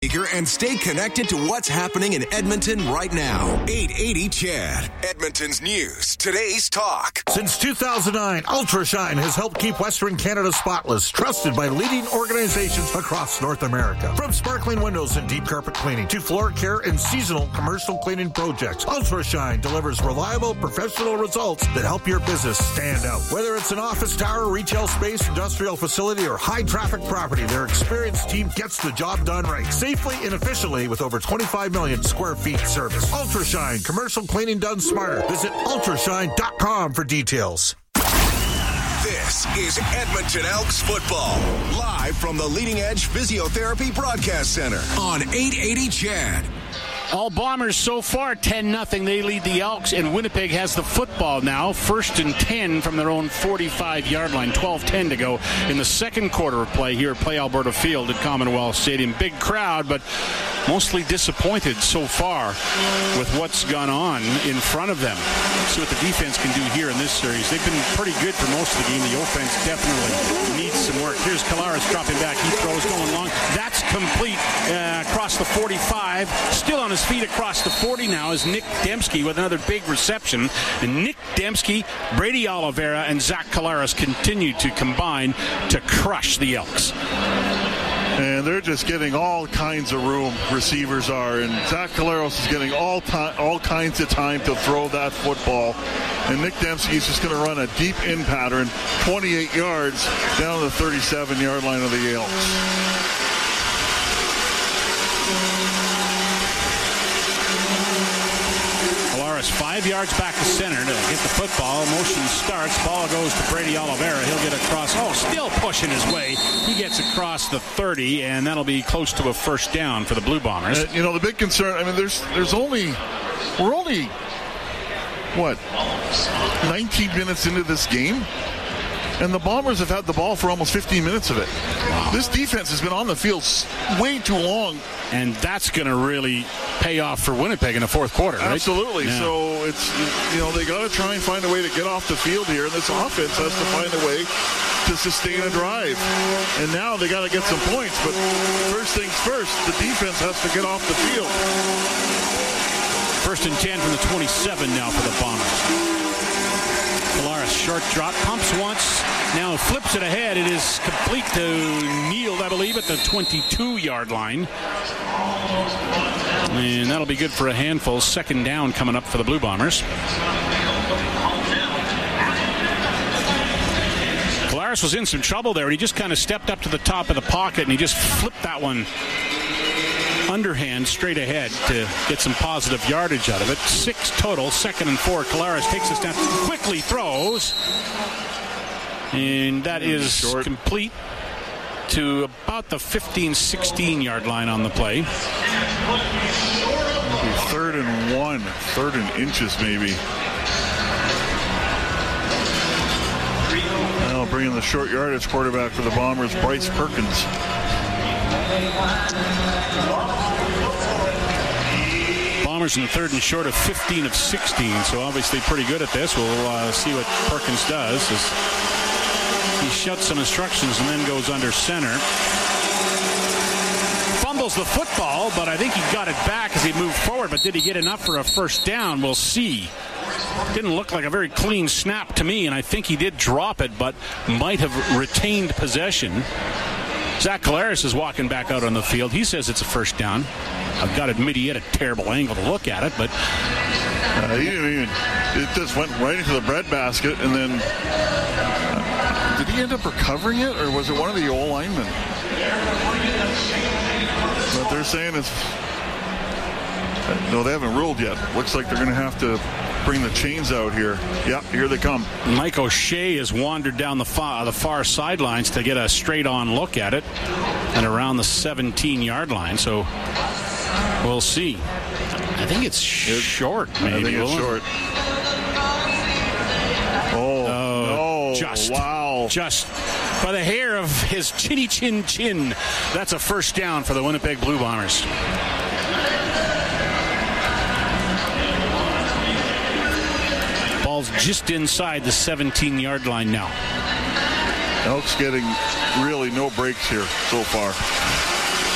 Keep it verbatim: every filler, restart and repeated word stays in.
And stay connected to what's happening in Edmonton right now. eight eighty C H E D, Edmonton's news, today's talk. Since two thousand nine, UltraShine has helped keep Western Canada spotless, trusted by leading organizations across North America. From sparkling windows and deep carpet cleaning to floor care and seasonal commercial cleaning projects, UltraShine delivers reliable, professional results that help your business stand out. Whether it's an office tower, retail space, industrial facility, or high-traffic property, their experienced team gets the job done right. Safely and efficiently with over twenty-five million square feet service. UltraShine, commercial cleaning done smarter. Visit ultrashine dot com for details. This is Edmonton Elks football, live from the Leading Edge Physiotherapy Broadcast Center on eight eighty C H E D. All Bombers so far, ten nothing. They lead the Elks, and Winnipeg has the football now. First and ten from their own forty-five-yard line. twelve ten to go in the second quarter of play here at Play Alberta Field at Commonwealth Stadium. Big crowd, but mostly disappointed so far with what's gone on in front of them. Let's see what the defense can do here in this series. They've been pretty good for most of the game. The offense definitely needs some work. Here's Kolaris dropping back. He throws going long. That's complete uh, across the forty-five. Still on his feet across the forty now is Nick Dembski with another big reception. And Nick Dembski, Brady Oliveira, and Zach Kolaris continue to combine to crush the Elks. And they're just getting all kinds of room, receivers are. And Zach Kolaris is getting all time, all kinds of time to throw that football. And Nick Dembski is just going to run a deep in pattern, twenty-eight yards down to the thirty-seven-yard line of the Elks. Five yards back to center to get the football. Motion starts. Ball goes to Brady Oliveira. He'll get across. Oh, still pushing his way. He gets across the thirty, and that'll be close to a first down for the Blue Bombers. Uh, you know, the big concern, I mean, there's there's only, we're only, what, nineteen minutes into this game? And the Bombers have had the ball for almost fifteen minutes of it. Wow. This defense has been on the field way too long. And that's going to really pay off for Winnipeg in the fourth quarter, right? Absolutely. Yeah. So it's, you know, they got to try and find a way to get off the field here. And this offense has to find a way to sustain a drive. And now they got to get some points. But first things first, the defense has to get off the field. First and ten from the twenty-seven now for the Bombers. Kolaris, short drop, pumps once, now flips it ahead. It is complete to Neal, I believe, at the twenty-two-yard line. And that'll be good for a handful. Second down coming up for the Blue Bombers. Kolaris was in some trouble there, and he just kind of stepped up to the top of the pocket, and he just flipped that one underhand straight ahead to get some positive yardage out of it. Six total, second and four. Kolaris takes us down, quickly throws, and that is short, complete to about the fifteen, sixteen-yard line on the play. Maybe third and one, third and inches maybe. Now bringing the short yardage quarterback for the Bombers, Bryce Perkins. Bombers in third and short of fifteen of sixteen, so obviously pretty good at this. We'll uh, see what Perkins does as he shouts some instructions and then goes under center. Fumbles the football, but I think he got it back as he moved forward, but did he get enough for a first down? We'll see. Didn't look like a very clean snap to me, and I think he did drop it, but might have retained possession. Zach Kolaris is walking back out on the field. He says it's a first down. I've got to admit he had a terrible angle to look at it, but uh, he didn't even, it just went right into the breadbasket, and then uh, did he end up recovering it, or was it one of the old linemen? But they're saying it's no, they haven't ruled yet. Looks like they're going to have to bring the chains out here. Yeah, here they come. Mike O'Shea has wandered down the far, the far sidelines to get a straight-on look at it, and around the seventeen-yard line. So we'll see. I think it's short, maybe. I think it's short. Oh, oh no. Just, wow. Just by the hair of his chinny chin chin. That's a first down for the Winnipeg Blue Bombers. Ball's just inside the seventeen-yard line now. Elks getting really no breaks here so far.